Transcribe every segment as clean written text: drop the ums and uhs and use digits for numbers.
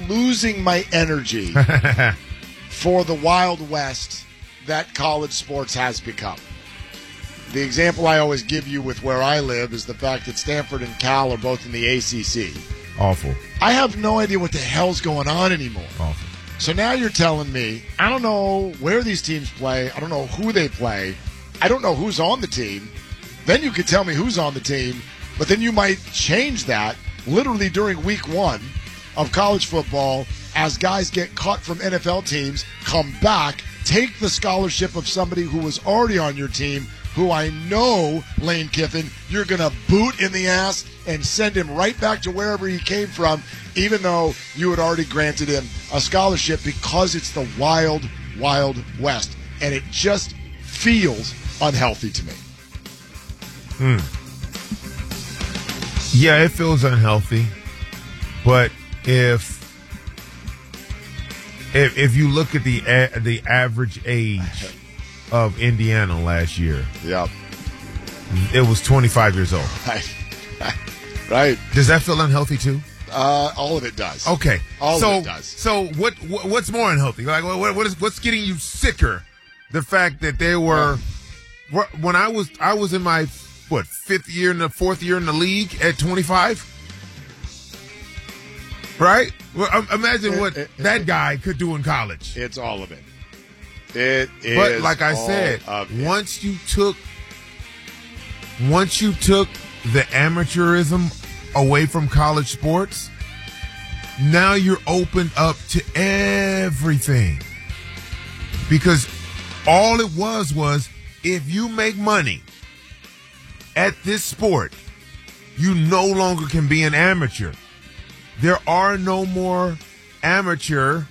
losing my energy for the Wild West that college sports has become. The example I always give you with where I live is the fact that Stanford and Cal are both in the ACC. Awful. I have no idea what the hell's going on anymore. Awful. So now you're telling me, I don't know where these teams play. I don't know who they play. I don't know who's on the team. Then you could tell me who's on the team, but then you might change that literally during week 1 of college football as guys get cut from NFL teams, come back, take the scholarship of somebody who was already on your team, who I know, Lane Kiffin, you're going to boot in the ass and send him right back to wherever he came from, even though you had already granted him a scholarship because it's the wild, wild West. And it just feels unhealthy to me. Yeah, it feels unhealthy. But if you look at the average age of Indiana last year, yep, it was 25 years old. Right. Does that feel unhealthy too? All of it does. Okay. All of it does. So what's more unhealthy? Like what's getting you sicker? The fact that they were when I was in my fourth year in the league at 25. Right? Well, imagine what that guy could do in college. It's all of it. It is. But like I said, once you took the amateurism away from college sports, now you're opened up to everything. Because all it was if you make money at this sport, you no longer can be an amateur. There are no more amateur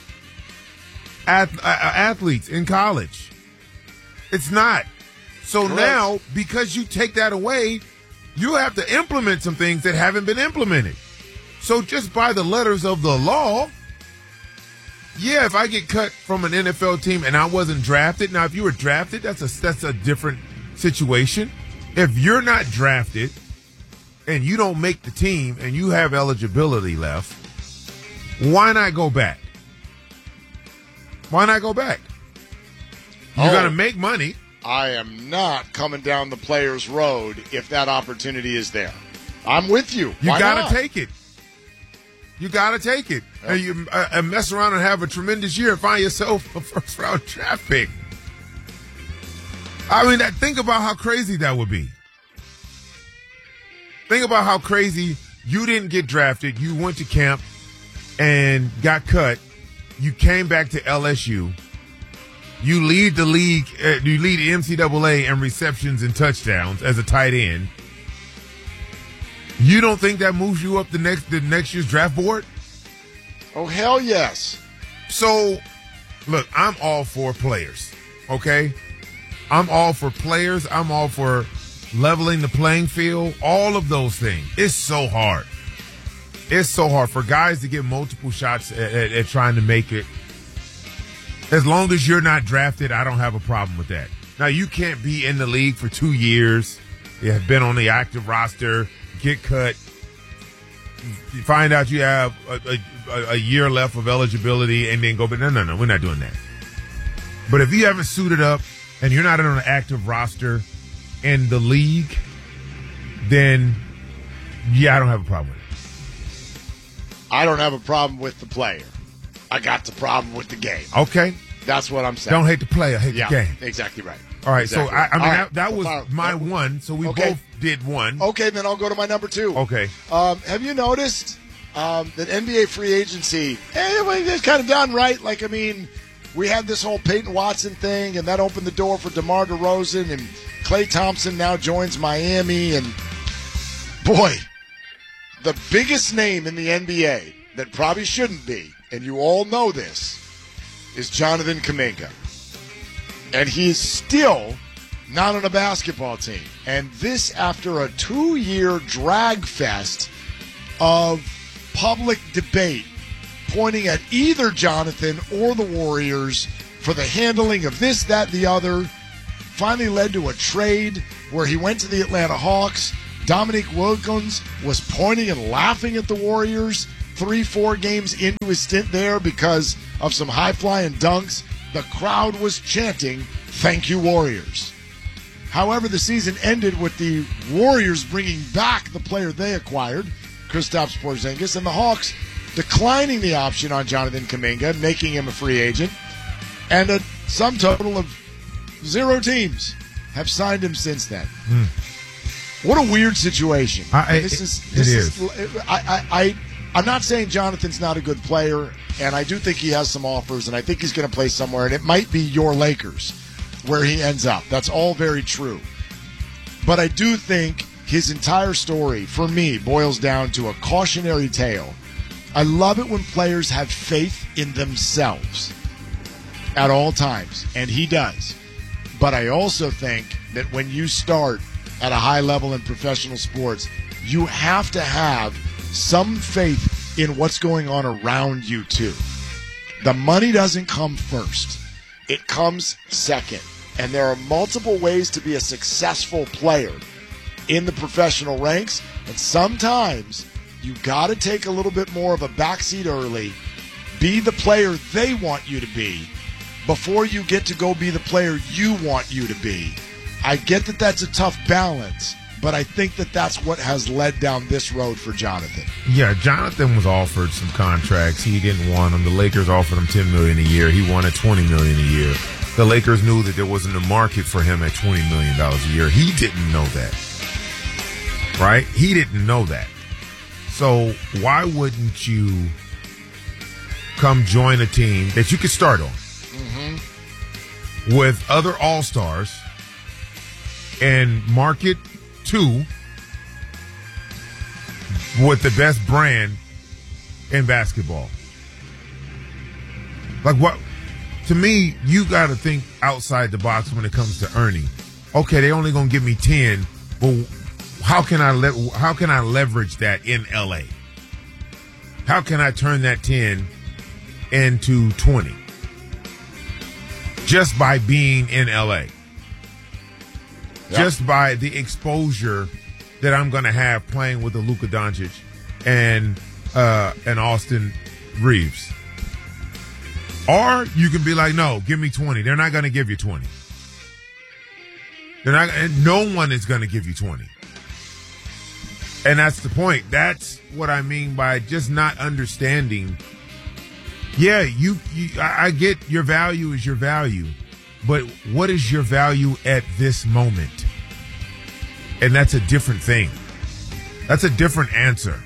athletes in college. It's not. So Correct. Now, because you take that away, you have to implement some things that haven't been implemented. So just by the letters of the law, yeah, if I get cut from an NFL team and I wasn't drafted, now if you were drafted, that's a different situation. If you're not drafted and you don't make the team and you have eligibility left, why not go back? Why not go back? You're going to make money. I am not coming down the player's road if that opportunity is there. I'm with you. You Why got not? to take it. You got to take it. Yep. And you mess around and have a tremendous year and find yourself a first-round draft pick. I mean, think about how crazy that would be. Think about how crazy you didn't get drafted. You went to camp and got cut. You came back to LSU. You lead the league. You lead the NCAA in receptions and touchdowns as a tight end. You don't think that moves you up the next year's draft board? Oh, hell yes. So, look, I'm all for players, okay? I'm all for players. I'm all for leveling the playing field, all of those things. It's so hard. It's so hard for guys to get multiple shots at trying to make it. As long as you're not drafted, I don't have a problem with that. Now, you can't be in the league for 2 years. You have been on the active roster, get cut, you find out you have a year left of eligibility, and then go, but no, we're not doing that. But if you haven't suited up and you're not on an active roster in the league, then, yeah, I don't have a problem with it. I don't have a problem with the player. I got the problem with the game. Okay. That's what I'm saying. Don't hate the player, hate the game. Exactly right. All right, exactly so I mean, that was my number one, so we Okay. both did one. Okay, then I'll go to my number 2. Okay. Have you noticed that NBA free agency, it's kind of done right? Like, I mean, we had this whole Peyton Watson thing, and that opened the door for DeMar DeRozan, and Klay Thompson now joins Miami, and boy, the biggest name in the NBA that probably shouldn't be, and you all know this, is Jonathan Kuminga. And he's still not on a basketball team. And this after a 2-year drag fest of public debate pointing at either Jonathan or the Warriors for the handling of this, that, the other, finally led to a trade where he went to the Atlanta Hawks. Dominique Wilkins was pointing and laughing at the Warriors 3-4 games into his stint there because of some high-flying dunks, the crowd was chanting, "Thank you, Warriors." However, the season ended with the Warriors bringing back the player they acquired, Kristaps Porzingis, and the Hawks declining the option on Jonathan Kuminga, making him a free agent, and a sum total of 0 teams have signed him since then. What a weird situation. I'm not saying Jonathan's not a good player, and I do think he has some offers, and I think he's going to play somewhere, and it might be your Lakers where he ends up. That's all very true. But I do think his entire story, for me, boils down to a cautionary tale. I love it when players have faith in themselves at all times, and he does. But I also think that when you start at a high level in professional sports, you have to have some faith in what's going on around you, too. The money doesn't come first. It comes second. And there are multiple ways to be a successful player in the professional ranks. And sometimes you got to take a little bit more of a backseat early, be the player they want you to be before you get to go be the player you want you to be. I get that that's a tough balance, but I think that that's what has led down this road for Jonathan. Yeah, Jonathan was offered some contracts. He didn't want them. The Lakers offered him $10 million a year. He wanted $20 million a year. The Lakers knew that there wasn't a market for him at $20 million a year. He didn't know that. Right? He didn't know that. So why wouldn't you come join a team that you could start on with other all-stars and market to with the best brand in basketball? Like, what? To me, you got to think outside the box when it comes to earning. Okay, they only gonna give me 10, but how can I leverage that in LA? How can I turn that 10 into 20 just by being in LA? Yep. Just by the exposure that I'm going to have playing with the Luka Doncic and Austin Reeves. Or you can be like, no, give me 20. They're not going to give you 20. No one is going to give you 20. And that's the point. That's what I mean by just not understanding. Yeah, I get your value is your value, but what is your value at this moment? And that's a different thing. That's a different answer.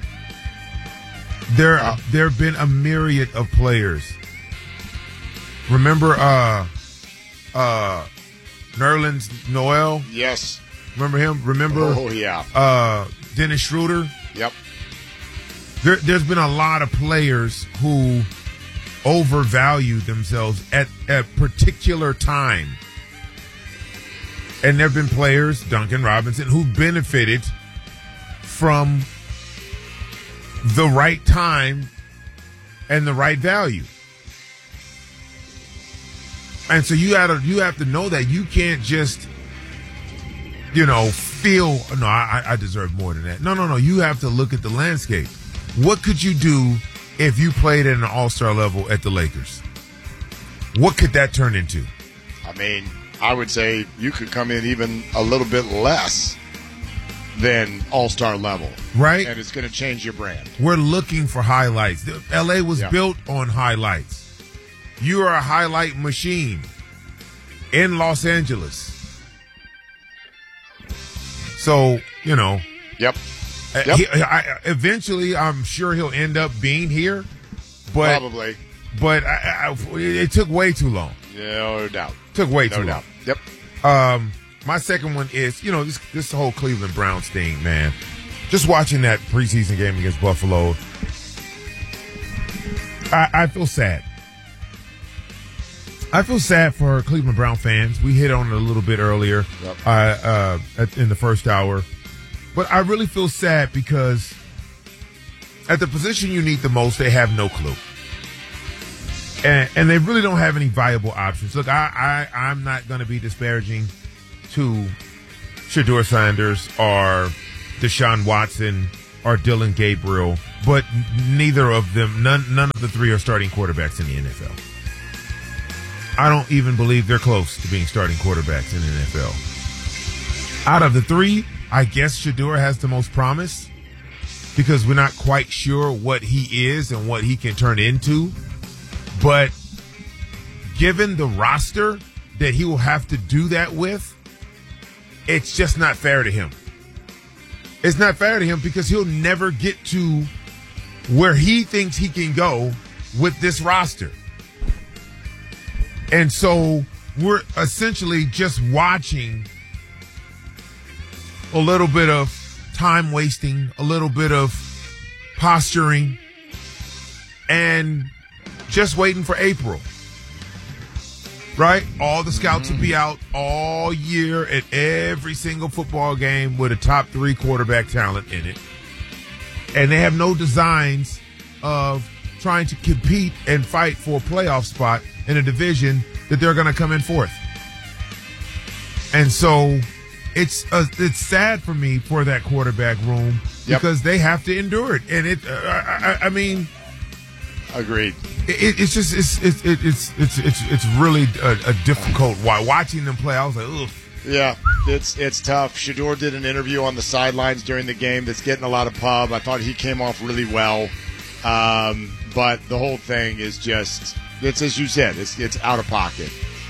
There have been a myriad of players. Remember Nerlens Noel? Yes. Remember him? Oh, yeah. Dennis Schroeder? Yep. There's been a lot of players who overvalue themselves at a particular time. And there have been players, Duncan Robinson, who benefited from the right time and the right value. And so you have to know that you can't just, feel, no, I deserve more than that. No. You have to look at the landscape. What could you do if you played at an all-star level at the Lakers? What could that turn into? I mean, I would say you could come in even a little bit less than all-star level. Right. And it's going to change your brand. We're looking for highlights. LA was built on highlights. You are a highlight machine in Los Angeles. So, Yep. Eventually, I'm sure he'll end up being here. But, probably. But it took way too long. No doubt. Took way too long. No doubt. Yep. My second one is, this whole Cleveland Browns thing, man. Just watching that preseason game against Buffalo, I feel sad. I feel sad for Cleveland Brown fans. We hit on it a little bit earlier in the first hour. But I really feel sad because at the position you need the most, they have no clue. And they really don't have any viable options. Look, I'm not going to be disparaging to Shedeur Sanders or Deshaun Watson or Dylan Gabriel but neither of them, none of the three are starting quarterbacks in the NFL. I don't even believe they're close to being starting quarterbacks in the NFL. Out of the three, I guess Shedeur has the most promise because we're not quite sure what he is and what he can turn into. But given the roster that he will have to do that with, it's just not fair to him. It's not fair to him because he'll never get to where he thinks he can go with this roster. And so we're essentially just watching a little bit of time wasting, a little bit of posturing, and just waiting for April. Right? All the scouts will be out all year at every single football game with a top 3 quarterback talent in it. And they have no designs of trying to compete and fight for a playoff spot in a division that they're going to come in fourth. And so it's sad for me for that quarterback room because they have to endure it. And I mean, agreed. It's really a difficult. Watching them play, I was like, ugh. Yeah, it's tough. Shedeur did an interview on the sidelines during the game that's getting a lot of pub. I thought he came off really well, but the whole thing is just, it's as you said, it's out of pocket.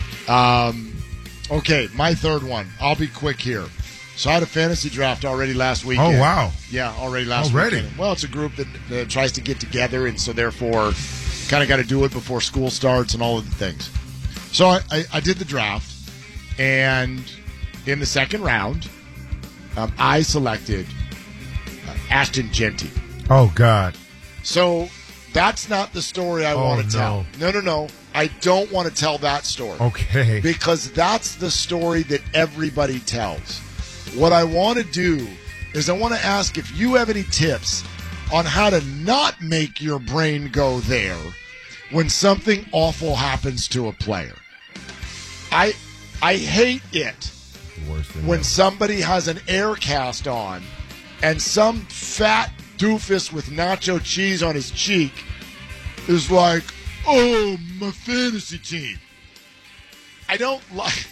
Okay, my third one. I'll be quick here. So I had a fantasy draft already last weekend. Oh, wow. Yeah, already last weekend. Well, it's a group that tries to get together, and so therefore kind of got to do it before school starts and all of the things. So I did the draft, and in the second round, I selected Ashton Jeanty. Oh, God. So that's not the story I want to tell. No. I don't want to tell that story. Okay. Because that's the story that everybody tells. What I want to do is I want to ask if you have any tips on how to not make your brain go there when something awful happens to a player. I hate it when somebody has an air cast on and some fat doofus with nacho cheese on his cheek is like, oh, my fantasy team. I don't like.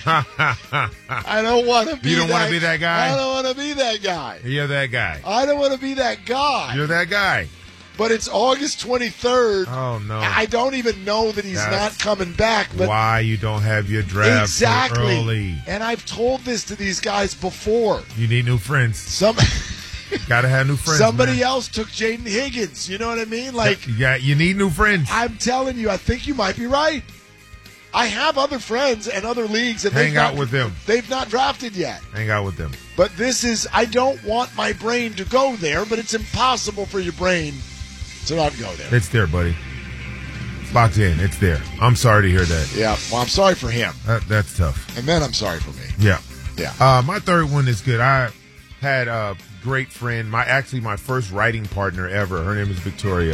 I don't want to be. You don't want to be that guy. I don't want to be that guy. You're that guy. I don't want to be that guy. You're that guy. But it's August 23rd. Oh no! I don't even know that he's not coming back. But why you don't have your draft exactly early? And I've told this to these guys before. You need new friends. Gotta have new friends. Somebody else took Jaden Higgins. You know what I mean? Like, yeah, you need new friends. I'm telling you, I think you might be right. I have other friends and other leagues that hang out with them. They've not drafted yet. Hang out with them. But this is, I don't want my brain to go there, but it's impossible for your brain to not go there. It's there, buddy. It's locked in. It's there. I'm sorry to hear that. Yeah. Well, I'm sorry for him. That's tough. And then I'm sorry for me. Yeah. Yeah. My third one is good. I had a great friend, my first writing partner ever. Her name is Victoria.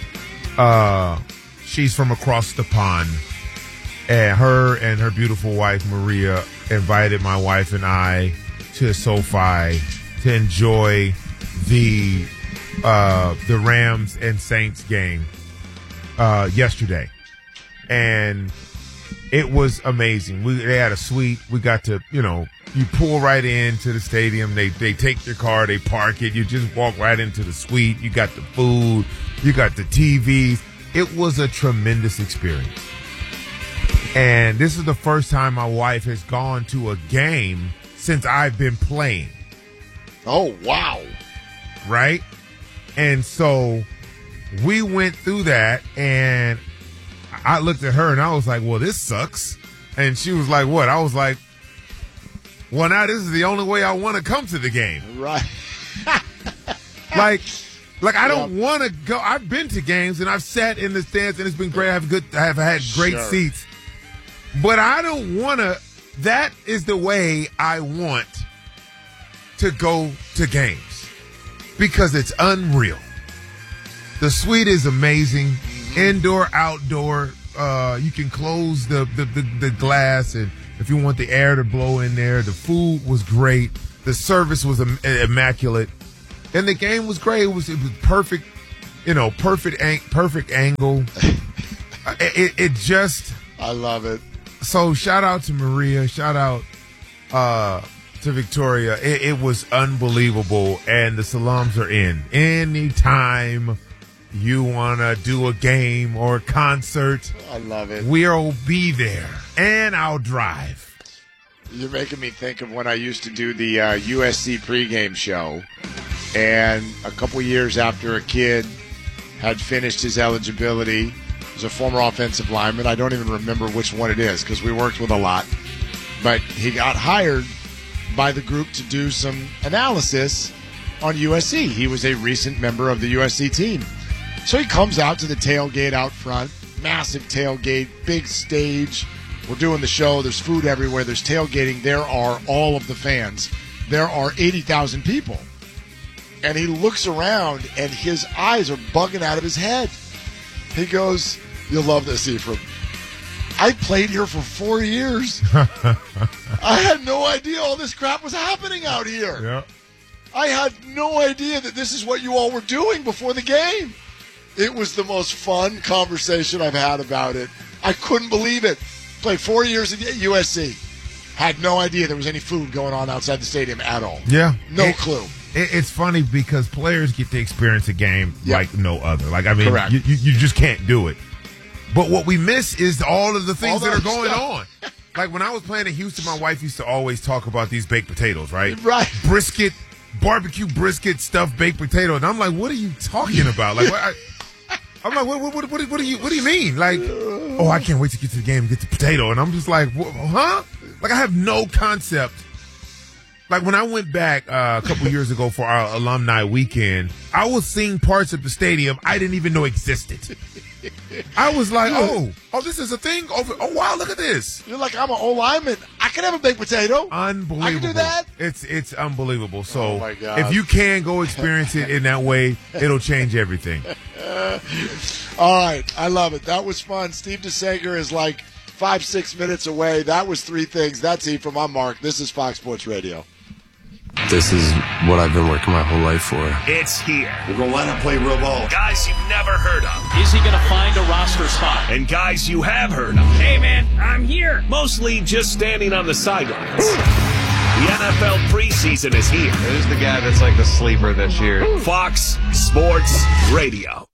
She's from across the pond. And her and her beautiful wife, Maria, invited my wife and I to SoFi to enjoy the Rams and Saints game yesterday. And it was amazing. They had a suite. We got to, you pull right into the stadium. They take your car, they park it. You just walk right into the suite. You got the food. You got the TVs. It was a tremendous experience. And this is the first time my wife has gone to a game since I've been playing. Oh, wow. Right? And so we went through that, and I looked at her, and I was like, well, this sucks. And she was like, what? I was like, well, now this is the only way I want to come to the game. Right. like I don't want to go. I've been to games, and I've sat in the stands, and it's been great. I've had great seats. But I don't want to. That is the way I want to go to games because it's unreal. The suite is amazing. Indoor, outdoor. You can close the glass, and if you want the air to blow in there. The food was great. The service was immaculate. And the game was great. It was perfect perfect angle. It just. I love it. So shout out to Maria. Shout out to Victoria. It was unbelievable, and the salams are in. Anytime you want to do a game or a concert, I love it. We'll be there, and I'll drive. You're making me think of when I used to do the USC pregame show, and a couple years after a kid had finished his eligibility, as a former offensive lineman. I don't even remember which one it is because we worked with a lot. But he got hired by the group to do some analysis on USC. He was a recent member of the USC team. So he comes out to the tailgate out front, massive tailgate, big stage. We're doing the show. There's food everywhere. There's tailgating. There are all of the fans. There are 80,000 people. And he looks around, and his eyes are bugging out of his head. He goes, "You'll love this, Ephraim. I played here for 4 years. I had no idea all this crap was happening out here. Yeah. I had no idea that this is what you all were doing before the game." It was the most fun conversation I've had about it. I couldn't believe it. Played 4 years at USC. Had no idea there was any food going on outside the stadium at all. Yeah. No clue. It's funny because players get to experience a game like no other. Like, I mean, correct. You just can't do it. But what we miss is all of the things that are going on. Like, when I was playing in Houston, my wife used to always talk about these baked potatoes, right? Right. Brisket, barbecue brisket, stuffed baked potato. And I'm like, what are you talking about? Like, I'm like, what do you mean? Like, oh, I can't wait to get to the game and get the potato. And I'm just like, huh? Like, I have no concept. Like, when I went back a couple years ago for our alumni weekend, I was seeing parts of the stadium I didn't even know existed. I was like, oh, this is a thing? Oh, wow, look at this. You're like, I'm an old lineman. I can have a baked potato. Unbelievable. I can do that? It's unbelievable. So oh my God. If you can go experience it in that way, it'll change everything. All right. I love it. That was fun. Steve DeSager is like 5-6 minutes away. That was three things. That's Ephraim. I'm Mark. This is Fox Sports Radio. This is what I've been working my whole life for. It's here. We're going to line up, play real ball. Guys you've never heard of. Is he going to find a roster spot? And guys you have heard of. Hey, man, I'm here. Mostly just standing on the sidelines. The NFL preseason is here. Who's the guy that's like the sleeper this year? Fox Sports Radio.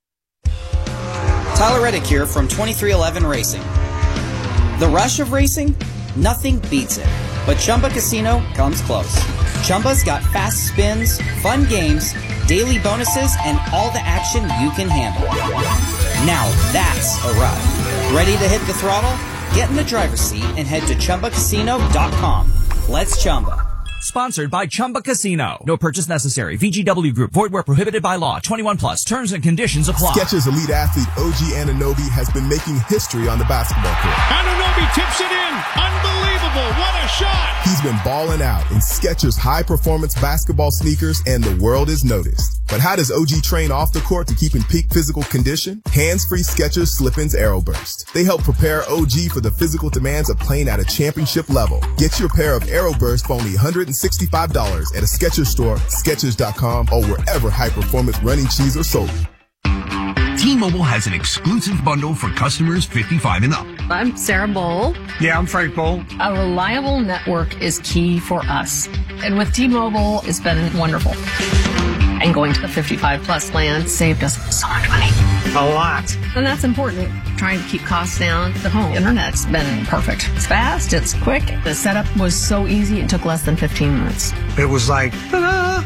Tyler Reddick here from 2311 Racing. The rush of racing? Nothing beats it. But Chumba Casino comes close. Chumba's got fast spins, fun games, daily bonuses, and all the action you can handle. Now that's a ride. Ready to hit the throttle? Get in the driver's seat and head to ChumbaCasino.com. Let's Chumba. Sponsored by Chumba Casino. No purchase necessary. VGW Group. Void where prohibited by law. 21 plus. Terms and conditions apply. Skechers elite athlete OG Anunoby has been making history on the basketball court. Anunoby tips it in. Unbelievable. What a shot. He's been balling out in Skechers high-performance basketball sneakers, and the world is noticed. But how does OG train off the court to keep in peak physical condition? Hands-free Skechers Slip-ins AeroBurst. They help prepare OG for the physical demands of playing at a championship level. Get your pair of AeroBurst for only $165 at a Skechers store, Skechers.com, or wherever high-performance running shoes are sold. T-Mobile has an exclusive bundle for customers 55 and up. I'm Sarah Bowl. Yeah, I'm Frank Bowl. A reliable network is key for us. And with T-Mobile, it's been wonderful. And going to the 55 plus plan saved us so much money. A lot. And that's important. Trying to keep costs down. The home internet's been perfect. It's fast, it's quick. The setup was so easy, it took less than 15 minutes. It was like, ta-da!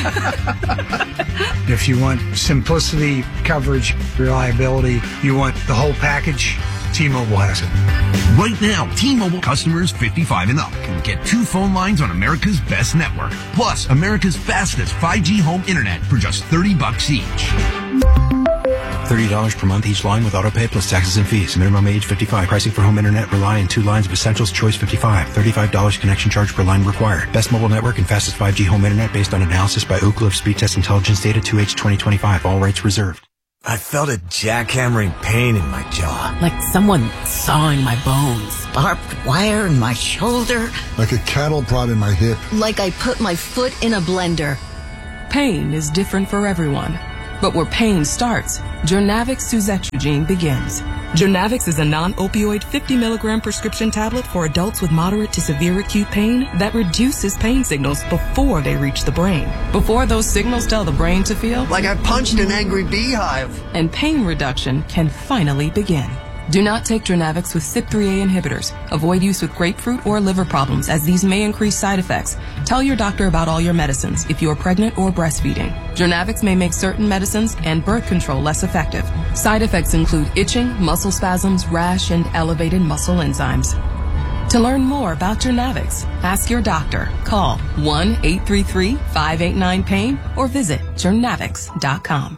If you want simplicity, coverage, reliability, you want the whole package, T-Mobile has it. Right now, T-Mobile customers 55 and up can get 2 phone lines on America's best network, plus America's fastest 5G home internet for just $30 each. $30 per month each line with autopay plus taxes and fees. Minimum age 55. Pricing for home internet rely on 2 lines of Essentials Choice 55. $35 connection charge per line required. Best mobile network and fastest 5G home internet based on analysis by Ookla of Speed Test Intelligence data 2H 2025. All rights reserved. I felt a jackhammering pain in my jaw. Like someone sawing my bones. Barbed wire in my shoulder. Like a cattle prod in my hip. Like I put my foot in a blender. Pain is different for everyone. But where pain starts, Journavx suzetrigine begins. Journavx is a non-opioid 50 milligram prescription tablet for adults with moderate to severe acute pain that reduces pain signals before they reach the brain. Before those signals tell the brain to feel like I punched an angry beehive. And pain reduction can finally begin. Do not take Journavx with CYP3A inhibitors. Avoid use with grapefruit or liver problems, as these may increase side effects. Tell your doctor about all your medicines if you are pregnant or breastfeeding. Journavx may make certain medicines and birth control less effective. Side effects include itching, muscle spasms, rash, and elevated muscle enzymes. To learn more about Journavx, ask your doctor. Call 1-833-589-PAIN or visit journavx.com.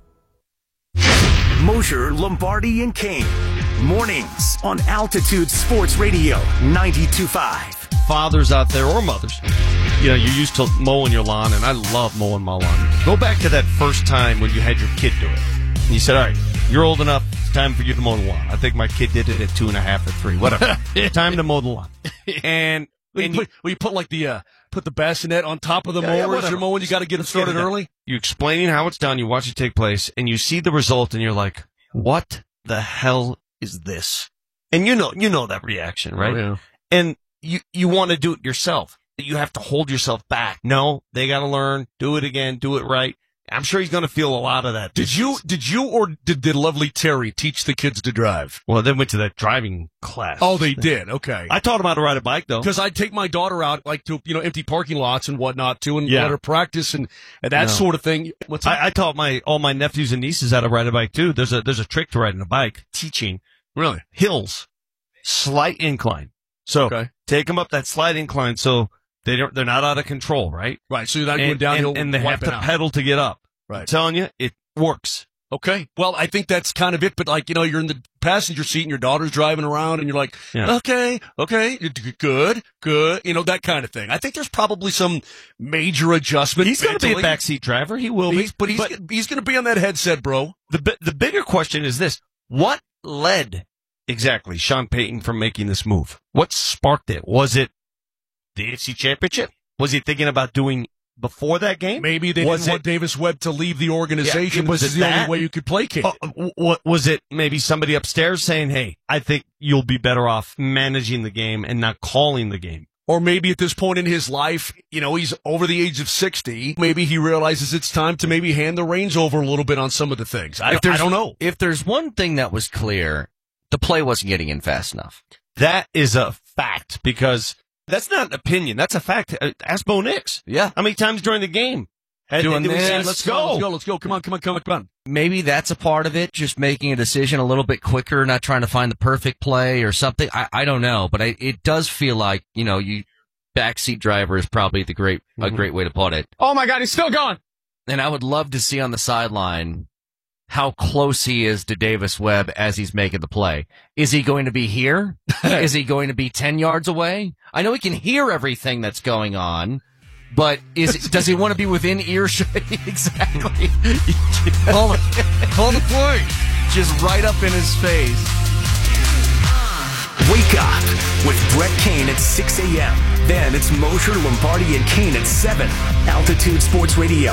Mosher, Lombardi, and Kane. Mornings on Altitude Sports Radio 92.5. Fathers out there or mothers, you're used to mowing your lawn, and I love mowing my lawn. Go back to that first time when you had your kid do it. And you said, all right, you're old enough, it's time for you to mow the lawn. I think my kid did it at 2.5 or 3, whatever. Time to mow the lawn. And you put like put the bassinet on top of the mower as you're mowing. You got to get it started early. You explaining how it's done. You watch it take place, and you see the result, and you're like, "What the hell is this?" And you know that reaction, right? Oh, yeah. And you want to do it yourself. You have to hold yourself back. No, they got to learn. Do it again. Do it right. I'm sure he's going to feel a lot of that. Did you or did lovely Terry teach the kids to drive? Well, they went to that driving class. Oh, they did. Okay. I taught them how to ride a bike, though. Because I'd take my daughter out, like, to, empty parking lots and whatnot, too, and let her practice and that sort of thing. I taught all my nephews and nieces how to ride a bike, too. There's a trick to riding a bike. Teaching. Really? Hills. Slight incline. So, take them up that slight incline so they're not out of control, right? Right. So you're not going downhill and they have to pedal to get up. Right. I'm telling you, it works. Okay. Well, I think that's kind of it. But you're in the passenger seat and your daughter's driving around and you're like, okay, good. That kind of thing. I think there's probably some major adjustment. He's going to be a backseat driver. He will be. But he's going to be on that headset, bro. The bigger question is this. What led exactly Sean Payton from making this move? What sparked it? Was it the AFC Championship? Was he thinking about doing before that game? Maybe they didn't want Davis Webb to leave the organization. Was this is the only way you could placate it. Was it maybe somebody upstairs saying, hey, I think you'll be better off managing the game and not calling the game? Or maybe at this point in his life, he's over the age of 60. Maybe he realizes it's time to maybe hand the reins over a little bit on some of the things. I don't know. If there's one thing that was clear, the play wasn't getting in fast enough. That is a fact, because that's not an opinion. That's a fact. Ask Bo Nix. Yeah. How many times during the game? Doing this. Let's go. Come on. Maybe that's a part of it, just making a decision a little bit quicker, not trying to find the perfect play or something. I don't know, but it does feel like, you backseat driver is probably a great way to put it. Oh my God, he's still gone. And I would love to see on the sideline how close he is to Davis Webb as he's making the play. Is he going to be here? Is he going to be 10 yards away? I know he can hear everything that's going on, but does he want to be within earshot? Exactly. Call the play. Just right up in his face. Wake up with Brett Kane at 6 a.m. Then it's Mosher, Lombardi, and Kane at 7. Altitude Sports Radio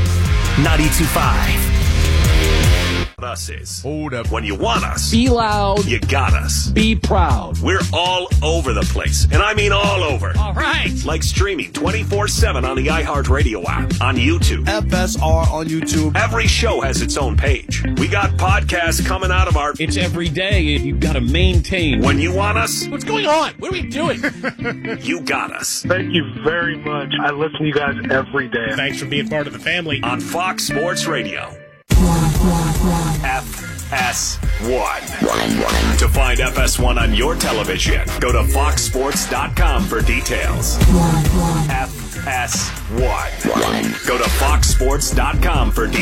92.5. Us is. Hold up. When you want us, Be loud. you got us. Be proud. We're all over the place, and I mean all over. All right. Like streaming 24/7 on the iHeartRadio app, on YouTube. FSR on YouTube. Every show has its own page. We got podcasts coming out of our... It's every day, and you've got to maintain. When you want us... What's going on? What are we doing? You got us. Thank you very much. I listen to you guys every day. Thanks for being part of the family. On Fox Sports Radio. FS1. To find FS1 on your television, go to foxsports.com for details. FS1. Go to foxsports.com for details.